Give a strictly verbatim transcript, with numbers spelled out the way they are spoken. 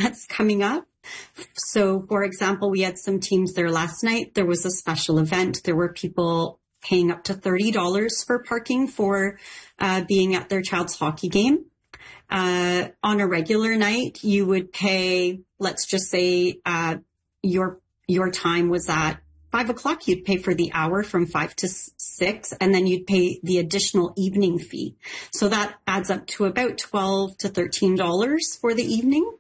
that's coming up. So, for example, we had some teams there last night. There was a special event. There were people paying up to thirty dollars for parking for uh, being at their child's hockey game. Uh, on a regular night, you would pay, let's just say, uh, your, your time was at five o'clock. You'd pay for the hour from five to six, and then you'd pay the additional evening fee. So that adds up to about twelve to thirteen dollars for the evening.